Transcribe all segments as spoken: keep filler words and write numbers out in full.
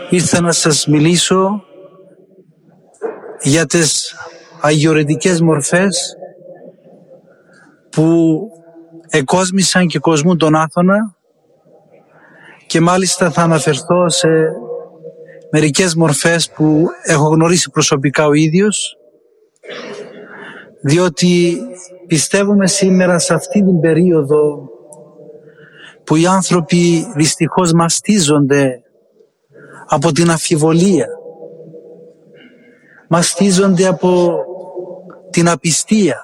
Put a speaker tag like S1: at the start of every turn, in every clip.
S1: ήρθα να σας μιλήσω για τις αγιορετικές μορφές που εκόσμησαν και κοσμούν τον Άθωνα, και μάλιστα θα αναφερθώ σε μερικές μορφές που έχω γνωρίσει προσωπικά ο ίδιος, διότι πιστεύουμε σήμερα σε αυτή την περίοδο που οι άνθρωποι δυστυχώς μαστίζονται από την αμφιβολία, μαστίζονται από την απιστία.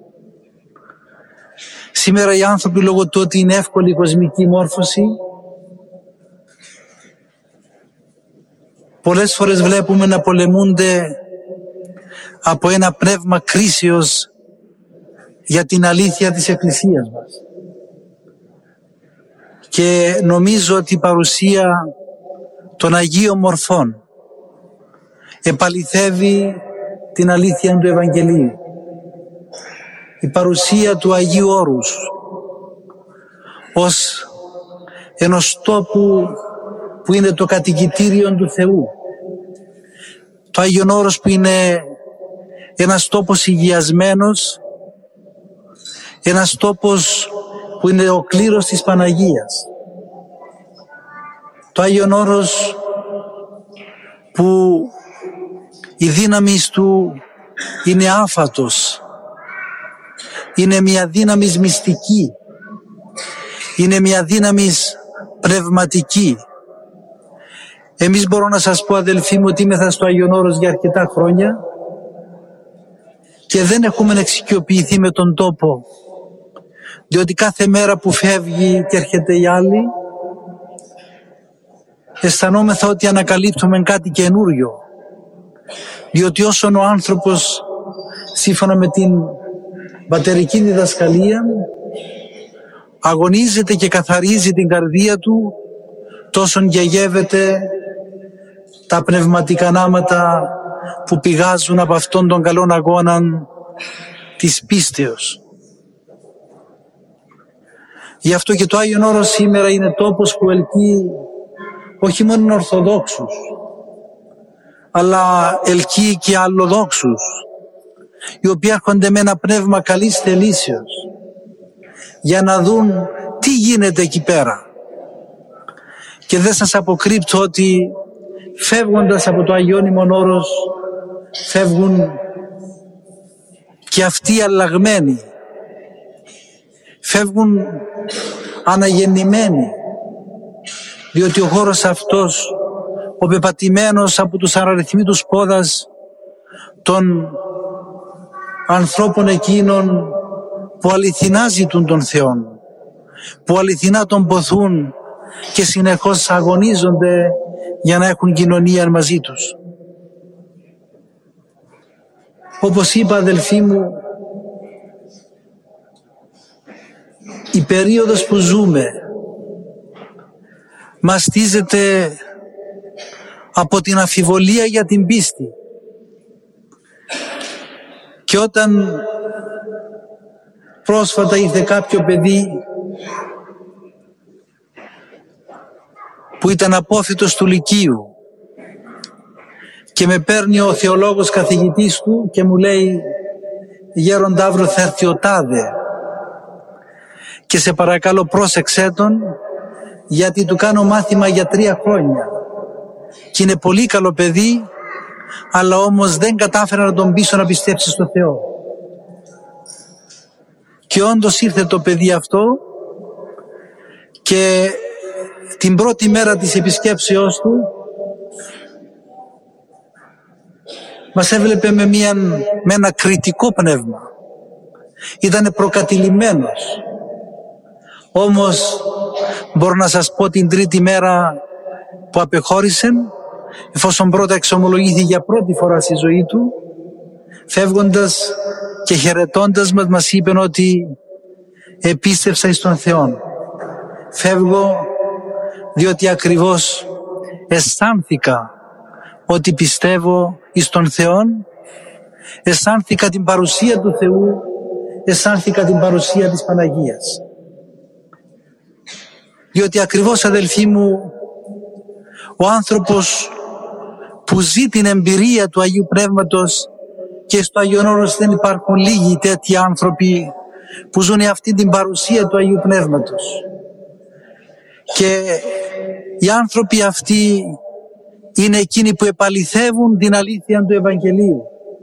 S1: Σήμερα οι άνθρωποι, λόγω του ότι είναι εύκολη η κοσμική μόρφωση, πολλές φορές βλέπουμε να πολεμούνται από ένα πνεύμα κρίσεως για την αλήθεια της Εκκλησίας μας. Και νομίζω ότι η παρουσία των Αγίων Μορφών επαληθεύει την αλήθεια του Ευαγγελίου. Η παρουσία του Αγίου Όρους ως ενός τόπου που είναι το κατοικητήριο του Θεού. Το Άγιον Όρος που είναι ένας τόπος υγειασμένος, ένας τόπος που είναι ο κλήρος της Παναγίας. Το Άγιον Όρος που η δύναμη του είναι άφατος, είναι μια δύναμη μυστική, είναι μια δύναμη πνευματική. Εμείς μπορώ να σας πω, αδελφοί μου, ότι είμεθα στο Άγιον Όρος για αρκετά χρόνια και δεν έχουμε εξοικειοποιηθεί με τον τόπο, διότι κάθε μέρα που φεύγει και έρχεται η άλλη, αισθανόμεθα ότι ανακαλύπτουμε κάτι καινούριο, διότι όσον ο άνθρωπος, σύμφωνα με την πατερική διδασκαλία, αγωνίζεται και καθαρίζει την καρδία του, τόσον γεγεύεται τα πνευματικά νάματα που πηγάζουν από αυτόν τον καλόν αγώνα της πίστεως. Γι' αυτό και το Άγιον Όρος σήμερα είναι τόπος που ελκύει όχι μόνο Ορθοδόξους, αλλά ελκύει και αλλοδόξους, οι οποίοι έρχονται με ένα πνεύμα καλής θελήσεως για να δουν τι γίνεται εκεί πέρα. Και δεν σας αποκρύπτω ότι φεύγοντας από το Αγιώνυμον Όρος φεύγουν και αυτοί αλλαγμένοι, φεύγουν αναγεννημένοι, διότι ο χώρος αυτός, ο πεπατημένος από τους αραριθμίτους πόδας των ανθρώπων εκείνων που αληθινά ζητούν τον Θεόν, που αληθινά τον ποθούν και συνεχώς αγωνίζονται για να έχουν κοινωνία μαζί τους. Όπως είπα, αδελφοί μου, η περίοδος που ζούμε μαστίζεται από την αμφιβολία για την πίστη. Και όταν πρόσφατα ήρθε κάποιο παιδί που ήταν απόφοιτος του Λυκείου και με παίρνει ο θεολόγος καθηγητής του και μου λέει, γέροντα, αύριο θα έρθει ο τάδε και σε παρακαλώ πρόσεξέ τον, γιατί του κάνω μάθημα για τρία χρόνια και είναι πολύ καλό παιδί, αλλά όμως δεν κατάφερα να τον πείσω να πιστέψει στο Θεό. Και όντως ήρθε το παιδί αυτό και την πρώτη μέρα της επισκέψεώς του μας έβλεπε με, μια, με ένα κριτικό πνεύμα. Ήτανε προκατηλημένος. Όμως μπορώ να σας πω, την τρίτη μέρα που απεχώρησε, εφόσον πρώτα εξομολογήθηκε για πρώτη φορά στη ζωή του, φεύγοντας και χαιρετώντας μας, μας είπε ότι επίστεψα εις τον Θεόν. Φεύγω διότι ακριβώς αισθάνθηκα ότι πιστεύω εις τον Θεόν, αισθάνθηκα την παρουσία του Θεού, αισθάνθηκα την παρουσία της Παναγίας. Διότι ακριβώς, αδελφοί μου, Ο άνθρωπος που ζει την εμπειρία του Αγίου Πνεύματος, και στο Άγιον Όρος δεν υπάρχουν λίγοι τέτοιοι άνθρωποι που ζουν αυτή την παρουσία του Αγίου Πνεύματος. Και οι άνθρωποι αυτοί είναι εκείνοι που επαληθεύουν την αλήθεια του Ευαγγελίου.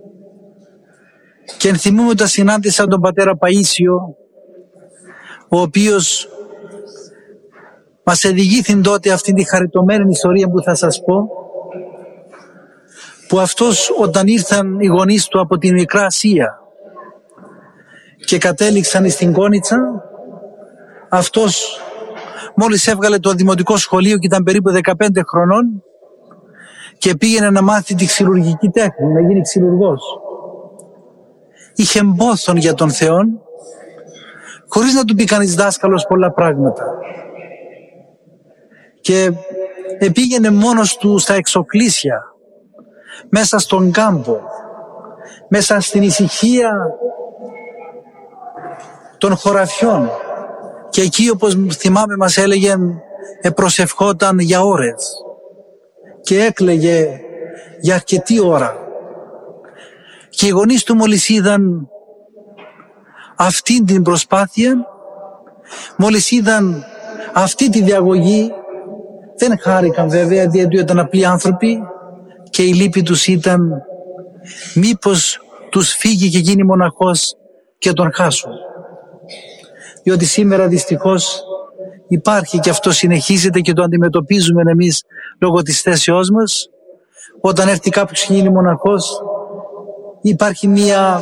S1: Και ενθυμούμε όταν συνάντησα τον πατέρα Παΐσιο, ο οποίος μας εδηγήθην τότε αυτή τη χαριτωμένη ιστορία που θα σας πω, που αυτός όταν ήρθαν οι γονείς του από την Μικρά Ασία και κατέληξαν στην Κόνιτσα, αυτός μόλις έβγαλε το δημοτικό σχολείο και ήταν περίπου δεκαπέντε χρονών και πήγαινε να μάθει τη ξυλουργική τέχνη, να γίνει ξυλουργός. Είχε μπόθον για τον Θεό, χωρίς να του πει κανείς δάσκαλος πολλά πράγματα. Και πήγαινε μόνος του στα εξοκλήσια, μέσα στον κάμπο, μέσα στην ησυχία των χωραφιών, και εκεί, όπως θυμάμαι, μας έλεγε, προσευχόταν για ώρες και έκλαιγε για αρκετή ώρα. Και οι γονείς του μόλις είδαν αυτή την προσπάθεια, μόλις είδαν αυτή τη διαγωγή, δεν χάρηκαν βέβαια, διότι ήταν απλοί άνθρωποι, και η λύπη τους ήταν μήπως τους φύγει και γίνει μοναχός και τον χάσουν. Διότι σήμερα δυστυχώς υπάρχει, και αυτό συνεχίζεται και το αντιμετωπίζουμε εμείς λόγω της θέσεώς μας. Όταν έρθει κάποιος και γίνει μοναχός, υπάρχει μία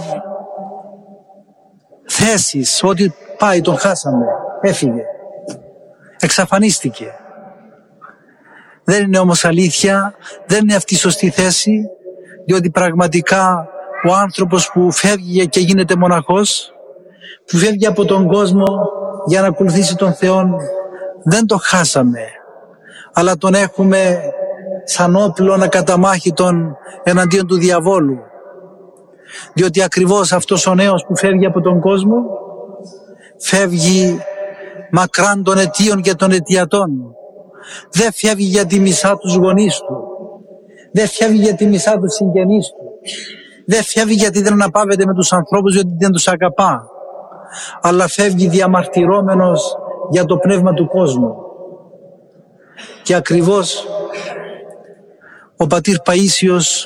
S1: θέση ότι πάει, τον χάσαμε, έφυγε, εξαφανίστηκε. Δεν είναι όμως αλήθεια, δεν είναι αυτή η σωστή θέση, διότι πραγματικά ο άνθρωπος που φεύγει και γίνεται μοναχός, που φεύγει από τον κόσμο για να ακολουθήσει τον Θεό, δεν το χάσαμε, αλλά τον έχουμε σαν όπλο να καταμάχει τον εναντίον του διαβόλου. Διότι ακριβώς αυτός ο νέος που φεύγει από τον κόσμο, φεύγει μακράν των αιτίων και των αιτιατών. Δεν φεύγει για τη μισά τους γονείς του, δεν φεύγει για τη μισά τους συγγενείς του, δεν φεύγει γιατί δεν αναπαύεται με τους ανθρώπους, γιατί δεν τους αγαπά, αλλά φεύγει διαμαρτυρώμενος για το πνεύμα του κόσμου. Και ακριβώς ο πατήρ Παΐσιος,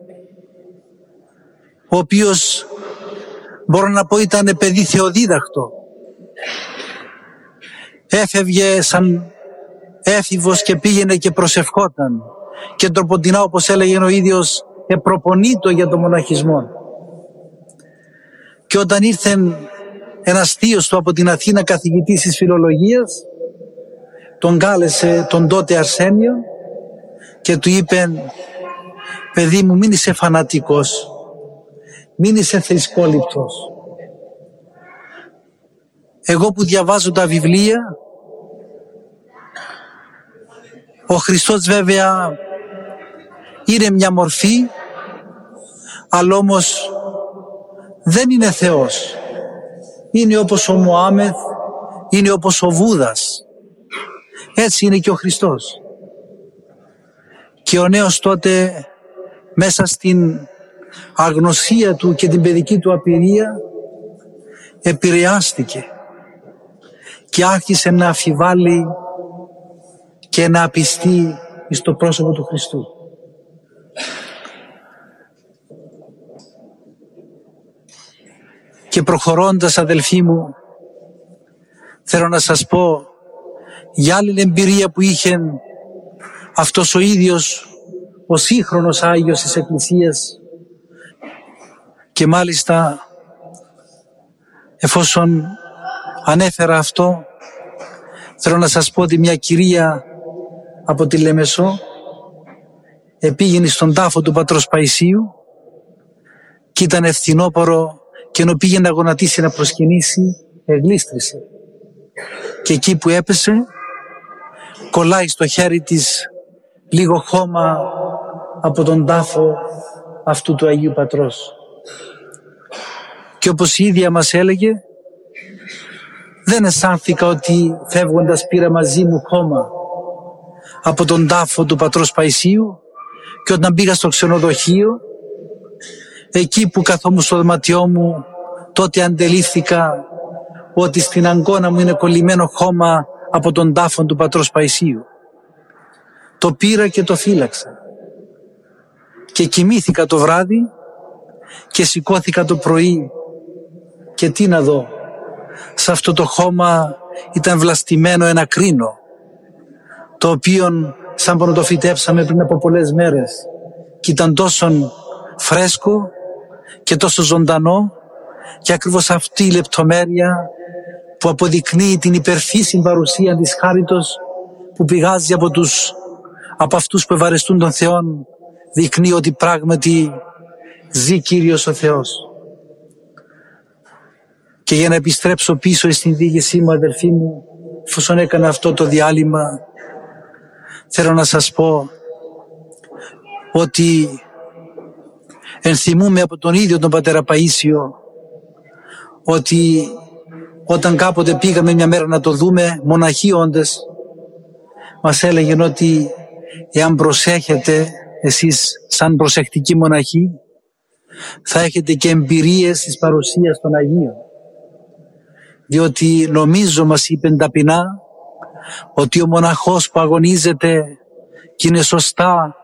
S1: ο οποίος μπορώ να πω ήταν παιδί θεοδίδακτο, έφευγε σαν έφηβος και πήγαινε και προσευχόταν και τροποντινά, όπως έλεγε ο ίδιος, επροπονείτο για τον μοναχισμό. Και όταν ήρθε ένας θείος του από την Αθήνα, καθηγητής της φιλολογίας, τον κάλεσε τον τότε Αρσένιο και του είπε, παιδί μου, μην είσαι φανατικός, μην είσαι θρησκόληπτος. Εγώ που διαβάζω τα βιβλία, ο Χριστός βέβαια είναι μια μορφή, αλλά όμως δεν είναι Θεός. Είναι όπως ο Μωάμεθ, είναι όπως ο Βούδας. Έτσι είναι και ο Χριστός. Και ο νέος τότε, μέσα στην αγνωσία του και την παιδική του απειρία, επηρεάστηκε και άρχισε να αμφιβάλλει και να απιστεί στο πρόσωπο του Χριστού. Και προχωρώντας, αδελφοί μου, θέλω να σας πω για άλλη εμπειρία που είχε αυτός ο ίδιος ο σύγχρονος Άγιος της Εκκλησίας, και μάλιστα εφόσον ανέφερα αυτό, θέλω να σας πω ότι μια κυρία από τη Λεμεσό επήγαινε στον τάφο του πατρός Παϊσίου και ήταν ευθυνόπορο, και ενώ πήγε να γονατίσει να προσκυνήσει, εγλίστρισε. Και εκεί που έπεσε, κολλάει στο χέρι της λίγο χώμα από τον τάφο αυτού του Αγίου Πατρός. Και όπως η ίδια μας έλεγε, δεν αισθάνθηκα ότι φεύγοντας πήρα μαζί μου χώμα, από τον τάφο του πατρός Παϊσίου, και όταν πήγα στο ξενοδοχείο, εκεί που καθόμουν στο δωμάτιό μου, τότε αντελήφθηκα ότι στην αγκώνα μου είναι κολλημένο χώμα από τον τάφο του πατρός Παϊσίου. Το πήρα και το φύλαξα και κοιμήθηκα το βράδυ και σηκώθηκα το πρωί και τι να δω, σε αυτό το χώμα ήταν βλαστημένο ένα κρίνο, το οποίο σαν που το φυτέψαμε πριν από πολλές μέρες και ήταν τόσο φρέσκο και τόσο ζωντανό, και ακριβώς αυτή η λεπτομέρεια που αποδεικνύει την υπερφύσιν παρουσία της χάριτος που πηγάζει από, τους, από αυτούς που ευαρεστούν τον Θεόν, δεικνύει ότι πράγματι ζει Κύριος ο Θεός. Και για να επιστρέψω πίσω στην διήγησή μου, αδελφοί μου, εφόσον έκανα αυτό το διάλειμμα, θέλω να σας πω ότι ενθυμούμε από τον ίδιο τον πατέρα Παΐσιο ότι όταν κάποτε πήγαμε μια μέρα να το δούμε, μοναχοί όντες, μας έλεγαν ότι εάν προσέχετε εσείς σαν προσεκτικοί μοναχοί, θα έχετε και εμπειρίες της παρουσίας των Αγίων. Διότι νομίζω, μας είπε ταπεινά, ότι ο μοναχός που αγωνίζεται και είναι σωστά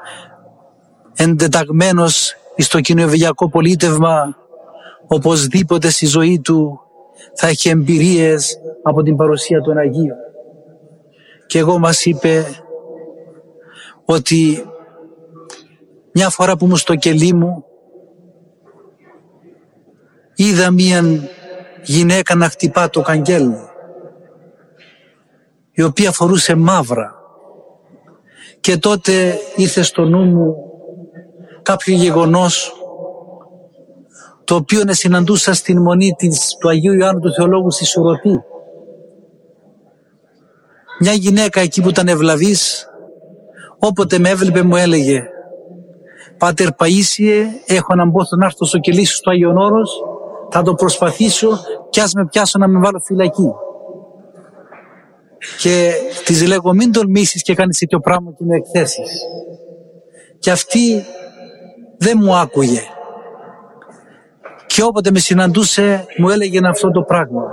S1: εντεταγμένος στο κοινοβουλιακό πολίτευμα, οπωσδήποτε στη ζωή του θα έχει εμπειρίες από την παρουσία των Αγίων. Και εγώ μας είπε ότι μια φορά που ήμουν στο κελί μου, είδα μια γυναίκα να χτυπά το καγγέλι, η οποία φορούσε μαύρα, και τότε ήρθε στο νου μου κάποιο γεγονός το οποίο συναντούσα στην μονή της, του Αγίου Ιωάννου του Θεολόγου στη Σουρωτή. Μια γυναίκα εκεί που ήταν ευλαβής, όποτε με έβλεπε μου έλεγε «Πάτερ Παΐσιε, έχω έναν πόθο να έρθω στο κελί σου στο Άγιον Όρος, θα το προσπαθήσω κι ας με πιάσω να με βάλω φυλακή». Και της λέγω «Μην τολμήσεις και κάνεις τέτοιο πράγμα και με εκθέσεις». Και αυτή δεν μου άκουγε. Και όποτε με συναντούσε μου έλεγε αυτό το πράγμα.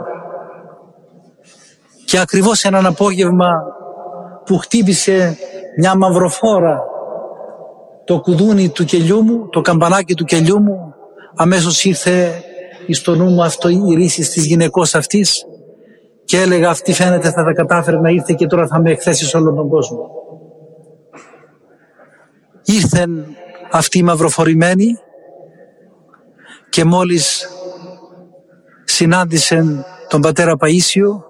S1: Και ακριβώς έναν απόγευμα που χτύπησε μια μαυροφόρα το κουδούνι του κελιού μου, το καμπανάκι του κελιού μου, αμέσως ήρθε στο νου μου αυτό, η ρίση της γυναικός αυτής, και έλεγα αυτή φαίνεται θα τα κατάφερε να ήρθε και τώρα θα με εκθέσει σε όλον τον κόσμο. Ήρθεν αυτή η μαυροφορημένη και μόλις συνάντησεν τον πατέρα Παΐσιο,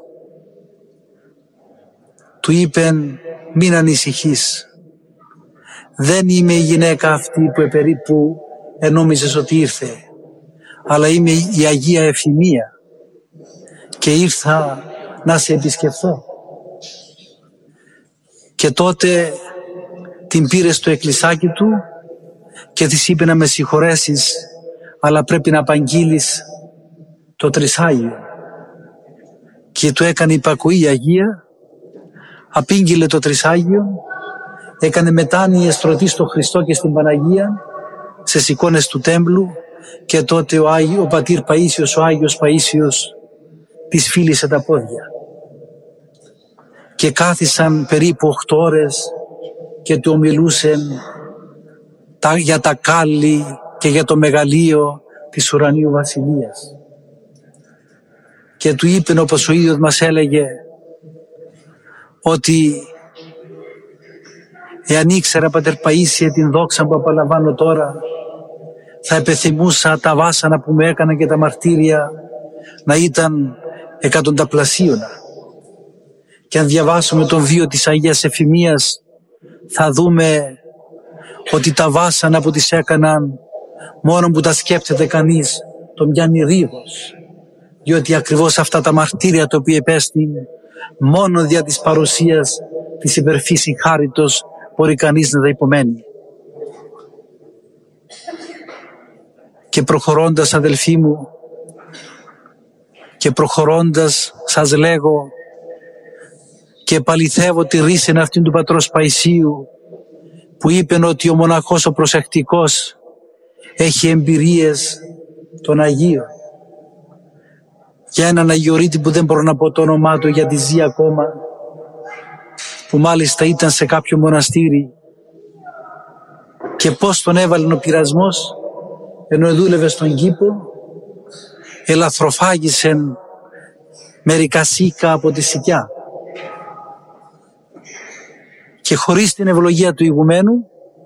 S1: του είπεν «Μην ανησυχείς, δεν είμαι η γυναίκα αυτή που περίπου ενόμιζες ότι ήρθε, αλλά είμαι η Αγία Ευθυμία και ήρθα να σε επισκεφθώ». Και τότε την πήρε στο εκκλησάκι του και της είπε «Να με συγχωρέσεις, αλλά πρέπει να απαγγείλεις το Τρισάγιο». Και του έκανε υπακοή η Αγία, απήγγειλε το Τρισάγιο, έκανε μετάνοια στρωτή στο Χριστό και στην Παναγία σε εικόνες του τέμπλου, και τότε ο, Άγιο, ο πατήρ Παΐσιος, ο Άγιος Παΐσιος, της φίλησε τα πόδια. Και κάθισαν περίπου οχτώ ώρες και του ομιλούσαν τα, για τα κάλλη και για το μεγαλείο της ουρανίου βασιλείας. Και του είπε, όπως ο ίδιος μας έλεγε, ότι εάν ήξερα, πατέρ Παΐσιε, την δόξα που απολαμβάνω τώρα, θα επιθυμούσα τα βάσανα που με έκαναν και τα μαρτύρια να ήταν εκατονταπλασίωνα. Και αν διαβάσουμε τον βίο της Αγίας Ευθυμίας, θα δούμε ότι τα βάσανα που τις έκαναν, μόνο που τα σκέπτεται κανείς, τον πιάνει ρίβος. Διότι ακριβώς αυτά τα μαρτύρια τα οποία επέστην, μόνο δια της παρουσίας της υπερφύσιν χάριτος μπορεί κανείς να τα υπομένει. Και προχωρώντας, αδελφοί μου, και προχωρώντας σας λέγω, και επαληθεύω τη ρίση αυτήν του πατρός Παϊσίου, που είπε ότι ο μοναχός ο προσεκτικός έχει εμπειρίες των Αγίων. Για έναν Αγιορείτη που δεν μπορώ να πω το όνομά του γιατί ζει ακόμα, που μάλιστα ήταν σε κάποιο μοναστήρι, και πώς τον έβαλε ο πειρασμός, ενώ δούλευε στον κήπο, ελαθροφάγησε μερικά σίκα από τη σικιά. Και χωρίς την ευλογία του ηγουμένου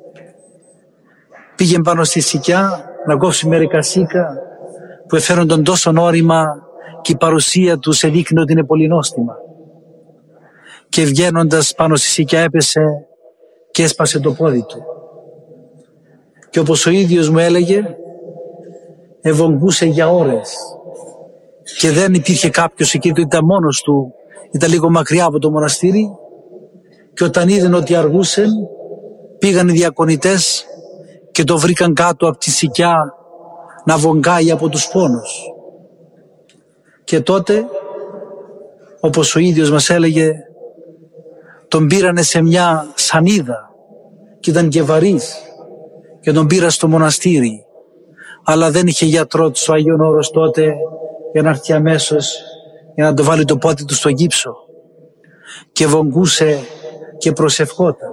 S1: πήγε πάνω στη σικιά να κόψει μερικά σίκα που εφέρονταν τόσο όρημα και η παρουσία του σε δείχνει ότι είναι πολύ νόστιμα. Και βγαίνοντας πάνω στη σικιά έπεσε και έσπασε το πόδι του. Και όπως ο ίδιος μου έλεγε, ευογγούσε για ώρες και δεν υπήρχε κάποιος εκεί, του ήταν μόνος του, ήταν λίγο μακριά από το μοναστήρι, και όταν είδαν ότι αργούσαν πήγαν οι διακονητές και το βρήκαν κάτω από τη σικιά να βογγάει από τους πόνους. Και τότε, όπως ο ίδιος μας έλεγε, τον πήρανε σε μια σανίδα και ήταν και βαρύς και τον πήρα στο μοναστήρι, αλλά δεν είχε γιατρό του ο Άγιον Όρος τότε για να έρθει αμέσως για να το βάλει το πόδι του στο γύψο, και βογγούσε και προσευχόταν.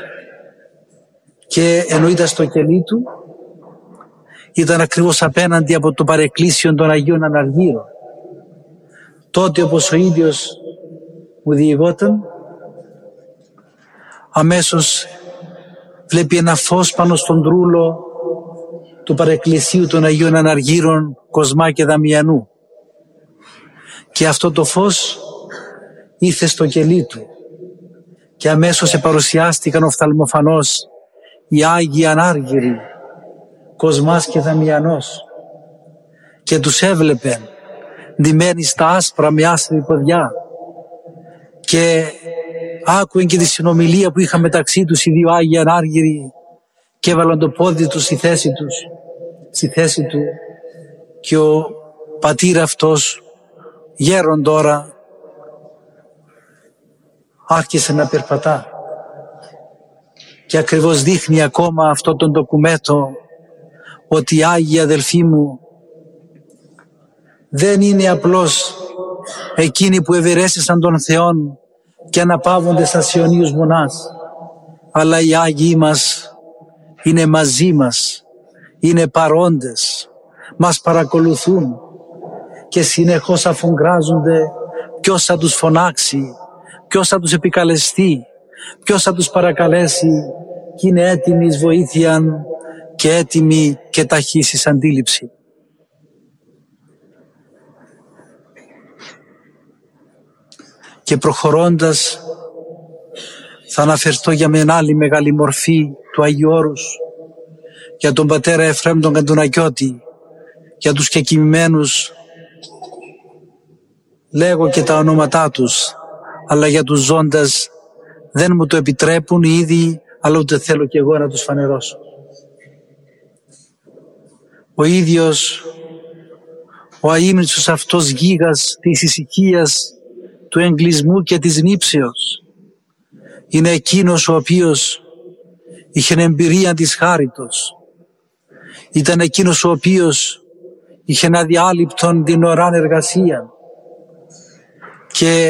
S1: Και ενώ ήταν στο κελί του, ήταν ακριβώς απέναντι από το παρεκκλήσιο των Αγίων Αναργύρων. Τότε, όπως ο ίδιος μου διηγόταν, αμέσως βλέπει ένα φως πάνω στον τρούλο του παρεκκλησίου των Αγίων Αναργύρων Κοσμά και Δαμιανού, και αυτό το φως ήρθε στο κελί του και αμέσως επαρουσιάστηκαν οφθαλμοφανώς οι Άγιοι Ανάργυροι Κοσμάς και Δαμιανός, και τους έβλεπε ντυμένοι στα άσπρα με άσπρη ποδιά, και άκουεν και τη συνομιλία που είχαν μεταξύ τους οι δύο Άγιοι Ανάργυροι και έβαλαν το πόδι τους στη θέση τους, στη θέση του, και ο πατήρ αυτός, γέρον τώρα, άρχισε να περπατά. Και ακριβώς δείχνει ακόμα αυτό τον ντοκουμέντο ότι οι Άγιοι αδελφοί μου δεν είναι απλώς εκείνοι που ευερέστησαν τον Θεόν και αναπαύονται στα Ιωνίους μονάς, αλλά οι Άγιοι μας είναι μαζί μας, είναι παρόντες, μας παρακολουθούν και συνεχώς αφουγκράζονται ποιος θα τους φωνάξει, ποιος θα τους επικαλεστεί, ποιος θα τους παρακαλέσει, και είναι έτοιμοι εις βοήθειαν και έτοιμοι και ταχύς εις αντίληψη. Και προχωρώντας θα αναφερθώ για μια άλλη μεγάλη μορφή του Αγίου Όρους, για τον πατέρα Εφραίμ τον Καντουνακιώτη. Για τους κεκοιμημένους λέγω και τα ονόματά τους, αλλά για τους ζώντας δεν μου το επιτρέπουν ήδη, αλλά ούτε θέλω και εγώ να τους φανερώσω. Ο ίδιος ο αείμνηστος αυτός γίγας της ησυχίας, του εγκλισμού και της νύψεως είναι εκείνος ο οποίος είχε εμπειρία της χάριτος. Ήταν εκείνος ο οποίος είχε ένα διάλειπτον την ωράν εργασία και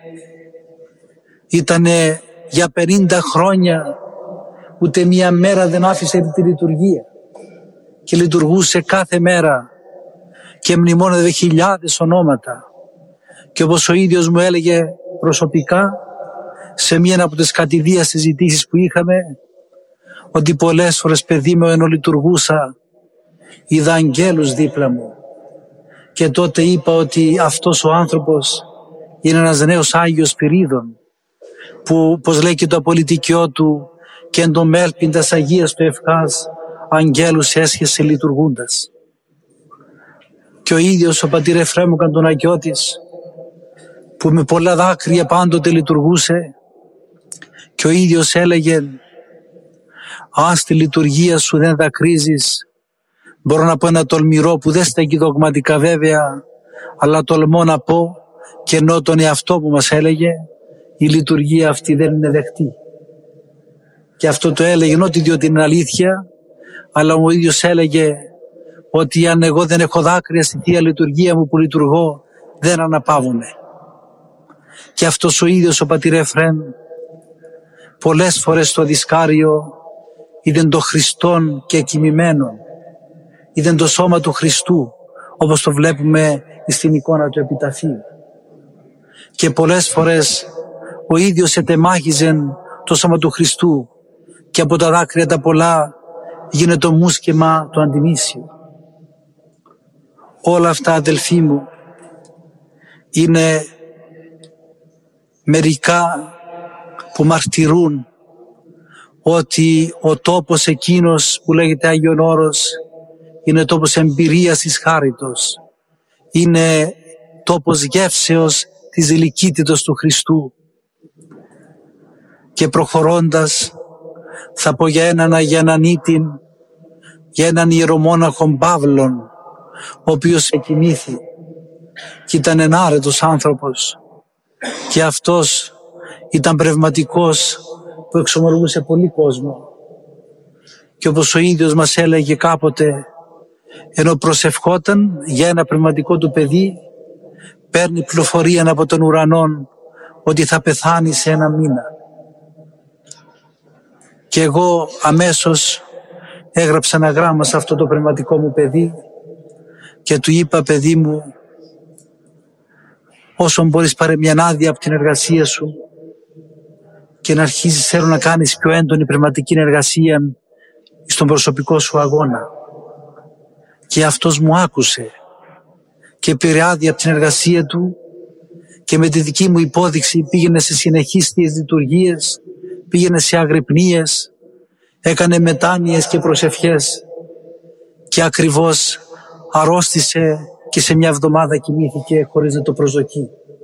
S1: ήταν για πενήντα χρόνια ούτε μία μέρα δεν άφησε τη λειτουργία και λειτουργούσε κάθε μέρα και μνημόνευε χιλιάδες ονόματα. Και όπως ο ίδιος μου έλεγε προσωπικά σε μία από τις κατηδίες συζητήσεις που είχαμε, ότι πολλές φορές παιδί μου ενώ λειτουργούσα είδα αγγέλους δίπλα μου, και τότε είπα ότι αυτός ο άνθρωπος είναι ένας νέος Άγιος Πυρίδων που, πως λέει και το απολυτικιό του, και εν το μέλπιντας Αγίας του ευχάς αγγέλους έσχεσε λειτουργούντας. Και ο ίδιος ο πατήρ Εφραίμ ο Καντουνακιώτης, που με πολλά δάκρυα πάντοτε λειτουργούσε, και ο ίδιος έλεγε, αν στη λειτουργία σου δεν δακρύζεις, μπορώ να πω ένα τολμηρό που δεν στέκει δογματικά βέβαια, αλλά τολμώ να πω και ενώ τον εαυτό που μας έλεγε, η λειτουργία αυτή δεν είναι δεκτή. Και αυτό το έλεγε όχι διότι είναι αλήθεια, αλλά ο ίδιος έλεγε ότι αν εγώ δεν έχω δάκρυα στη Θεία Λειτουργία μου που λειτουργώ, δεν αναπαύομαι. Και αυτός ο ίδιος ο πατήρ Εφραίμ πολλές φορές στο δισκάριο είδε το Χριστόν και κοιμημένον, είδε το σώμα του Χριστού όπως το βλέπουμε στην εικόνα του επιταφείου. Και πολλές φορές ο ίδιος ετεμάχιζε το σώμα του Χριστού και από τα δάκρυα τα πολλά γίνεται το μουσκεμα το αντιμήσιο. Όλα αυτά, αδελφοί μου, είναι μερικά που μαρτυρούν ότι ο τόπος εκείνος που λέγεται Άγιον Όρος είναι τόπος εμπειρίας της χάριτος, είναι τόπος γεύσεως της ηλικίτητος του Χριστού. Και προχωρώντας θα πω για έναν Αγιανανίτην, για έναν ιερομόναχον Παύλον, ο οποίος εκοιμήθη και ήταν ενάρετος άνθρωπος και αυτός ήταν πνευματικός που εξομολογούσε πολύ κόσμο. Και όπως ο ίδιος μας έλεγε κάποτε, ενώ προσευχόταν για ένα πνευματικό του παιδί, παίρνει πληροφορία από τον ουρανό ότι θα πεθάνει σε ένα μήνα. Και εγώ αμέσως έγραψα ένα γράμμα σε αυτό το πνευματικό μου παιδί και του είπα, παιδί μου, όσο μπορείς πάρε μια άδεια από την εργασία σου και να αρχίσεις θέλω να κάνεις πιο έντονη πνευματική εργασία στον προσωπικό σου αγώνα. Και αυτός μου άκουσε και πήρε άδεια από την εργασία του και με τη δική μου υπόδειξη πήγαινε σε συνεχείς τις λειτουργίες, πήγαινε σε αγρυπνίες, έκανε μετάνοιες και προσευχές και ακριβώς αρρώστησε και σε μια εβδομάδα κοιμήθηκε χωρίς να το προσδοκεί.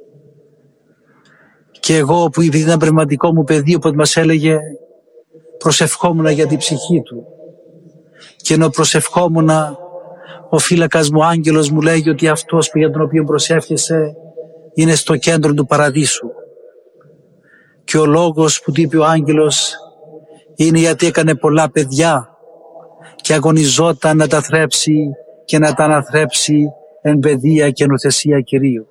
S1: Και εγώ που επειδή ήταν πνευματικό μου παιδί, όποτε μας έλεγε, προσευχόμουν για την ψυχή του. Και ενώ προσευχόμουν, ο φύλακας μου άγγελος μου λέγει ότι αυτός που για τον οποίο προσεύχεσαι είναι στο κέντρο του παραδείσου. Και ο λόγος που του είπε ο άγγελος είναι γιατί έκανε πολλά παιδιά και αγωνιζόταν να τα θρέψει και να τα αναθρέψει εν παιδεία και νουθεσία Κυρίου.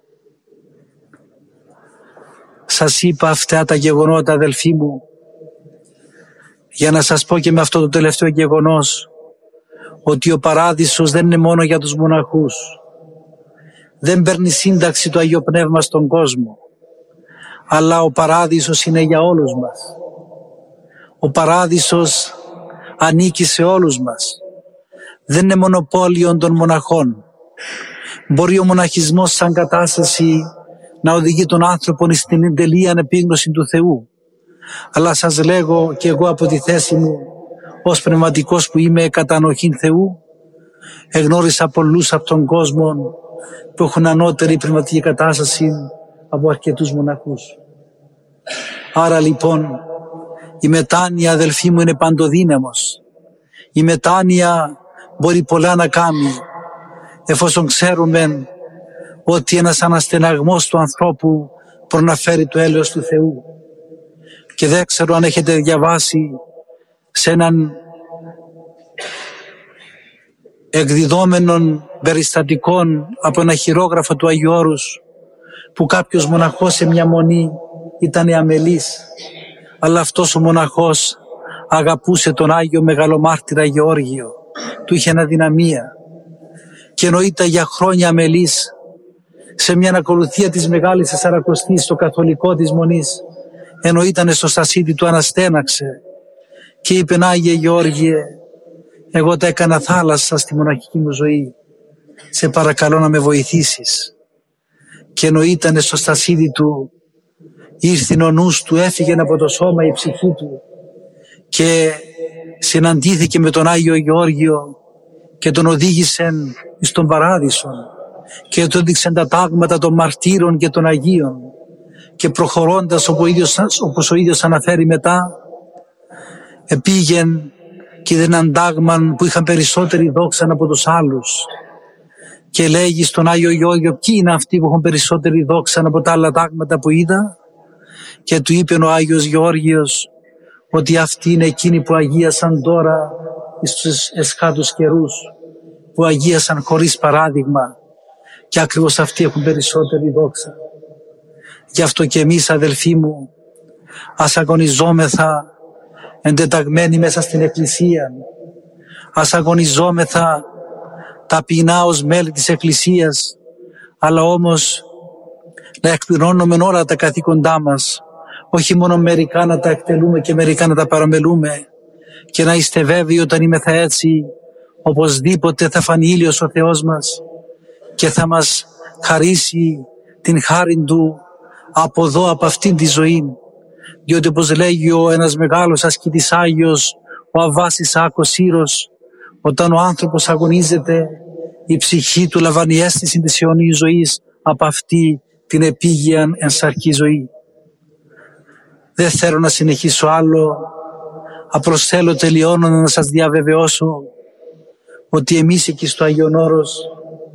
S1: Σας είπα αυτά τα γεγονότα, αδελφοί μου, για να σας πω και με αυτό το τελευταίο γεγονός ότι ο παράδεισος δεν είναι μόνο για τους μοναχούς. Δεν παίρνει σύνταξη το Αγίο Πνεύμα στον κόσμο, αλλά ο παράδεισος είναι για όλους μας. Ο παράδεισος ανήκει σε όλους μας. Δεν είναι μονοπόλιο των μοναχών. Μπορεί ο μοναχισμός σαν κατάσταση να οδηγεί τον άνθρωπο στην τελεία ανεπίγνωση του Θεού. Αλλά σας λέγω και εγώ από τη θέση μου ως πνευματικός που είμαι κατά ανοχήν Θεού, εγνώρισα πολλούς από τον κόσμο που έχουν ανώτερη πνευματική κατάσταση από αρκετούς μοναχούς. Άρα λοιπόν η μετάνοια, αδελφοί μου, είναι παντοδύναμος. Η μετάνοια μπορεί πολλά να κάνει εφόσον ξέρουμε ότι ένας αναστεναγμός του ανθρώπου προναφέρει το έλεος του Θεού. Και δεν ξέρω αν έχετε διαβάσει σε έναν εκδιδόμενων περιστατικών από ένα χειρόγραφο του Αγίου Όρους που κάποιος μοναχός σε μια μονή ήταν αμελής, αλλά αυτός ο μοναχός αγαπούσε τον Άγιο Μεγαλομάρτυρα Γεώργιο, του είχε αδυναμία και ενώ ήταν για χρόνια αμελής, σε μια ακολουθία της Μεγάλης Τεσσαρακοστής στο καθολικό της μονής, ενώ ήταν στο στασίδι του, αναστέναξε και είπε, Άγιε Γεώργιε, εγώ τα έκανα θάλασσα στη μοναχική μου ζωή, σε παρακαλώ να με βοηθήσεις. Και ενώ ήταν στο στασίδι του, ήρθε ο νους του, έφυγε από το σώμα η ψυχή του και συναντήθηκε με τον Άγιο Γεώργιο και τον οδήγησε στον παράδεισο και του έδειξε τα τάγματα των μαρτύρων και των Αγίων. Και προχωρώντας, όπως ο ίδιος αναφέρει μετά, επήγεν και είδε έναν τάγμα που είχαν περισσότερη δόξα από τους άλλους και λέγει στον Άγιο Γεώργιο, ποιοι είναι αυτοί που έχουν περισσότερη δόξα από τα άλλα τάγματα που είδα, και του είπε ο Άγιος Γεώργιος ότι αυτοί είναι εκείνοι που αγίασαν τώρα στους εσχάτους καιρούς, που αγίασαν χωρίς παράδειγμα, και ακριβώς αυτοί έχουν περισσότερη δόξα. Γι' αυτό και εμείς, αδελφοί μου, ας αγωνιζόμεθα εντεταγμένοι μέσα στην Εκκλησία, ας αγωνιζόμεθα ταπεινά ως μέλη της Εκκλησίας, αλλά όμως να εκπληρώνουμε όλα τα καθήκοντά μας, όχι μόνο μερικά να τα εκτελούμε και μερικά να τα παραμελούμε, και να είστε βέβαιοι όταν είμεθα έτσι, οπωσδήποτε θα φανεί ήλιος ο Θεός μας και θα μας χαρίσει την χάρη Του από εδώ, από αυτήν τη ζωή. Διότι όπως λέγει ο ένας μεγάλος ασκητής Άγιος, ο Αββάς Ισαάκος Σύρος, όταν ο άνθρωπος αγωνίζεται, η ψυχή του λαμβάνει αίσθηση της αιωνίας ζωής από αυτή την επίγεια ενσαρκή ζωή. Δεν θέλω να συνεχίσω άλλο, απλώς θέλω τελειώνοντας να σας διαβεβαιώσω ότι εμείς εκεί στο Άγιον Όρος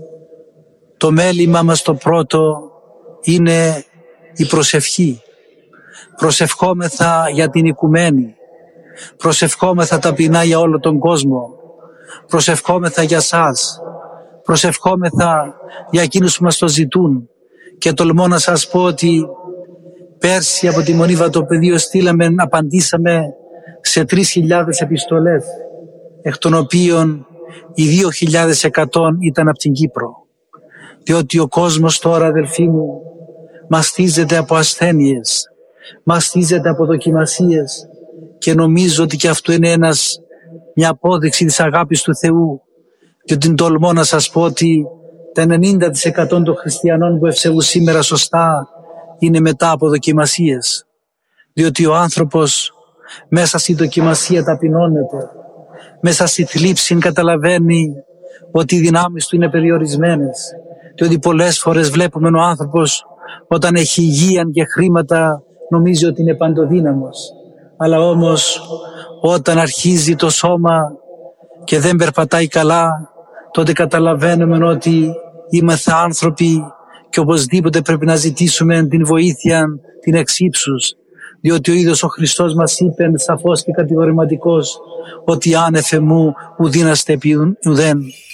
S1: το μέλημα μας το πρώτο είναι η προσευχή. Προσευχόμεθα για την οικουμένη, προσευχόμεθα ταπεινά για όλο τον κόσμο, προσευχόμεθα για σας, προσευχόμεθα για εκείνους που μας το ζητούν, και τολμώ να σας πω ότι πέρσι από τη Μονή Βατοπεδίου στείλαμε, απαντήσαμε σε τρεις χιλιάδες επιστολές, εκ των οποίων οι δύο χιλιάδες εκατό ήταν από την Κύπρο. Διότι ο κόσμος τώρα, αδελφοί μου, μαστίζεται από ασθένειες, μαστίζεται από δοκιμασίες, και νομίζω ότι και αυτό είναι ένας, μια απόδειξη της αγάπης του Θεού, διότι τολμώ να σας πω ότι το ενενήντα τοις εκατό των χριστιανών που ευσεβούν σήμερα σωστά είναι μετά από δοκιμασίες, διότι ο άνθρωπος μέσα στη δοκιμασία ταπεινώνεται, μέσα στη θλίψη καταλαβαίνει ότι οι δυνάμεις του είναι περιορισμένες, διότι πολλές φορές βλέπουμε ο άνθρωπος όταν έχει υγεία και χρήματα νομίζει ότι είναι παντοδύναμος, αλλά όμως όταν αρχίζει το σώμα και δεν περπατάει καλά, τότε καταλαβαίνουμε ότι είμαστε άνθρωποι και οπωσδήποτε πρέπει να ζητήσουμε την βοήθεια την εξύψους, διότι ο ίδιος ο Χριστός μας είπε σαφώς και κατηγορηματικός ότι άνευ εμού ουδήναστε επί ουδέν.